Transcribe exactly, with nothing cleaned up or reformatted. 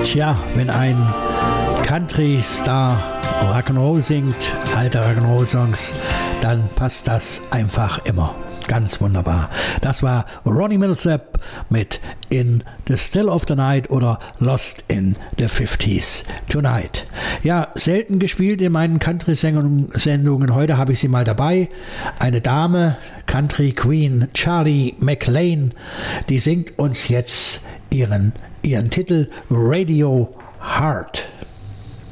Tja, wenn ein Country-Star Rock'n'Roll singt, alte Rock'n'Roll-Songs, dann passt das einfach immer. Ganz wunderbar. Das war Ronnie Milsap mit In the Still of the Night oder Lost in the fifties Tonight. Ja, selten gespielt in meinen Country-Sendungen. Heute habe ich sie mal dabei. Eine Dame, Country Queen Charlie McLean, die singt uns jetzt ihren, ihren Titel Radio Heart.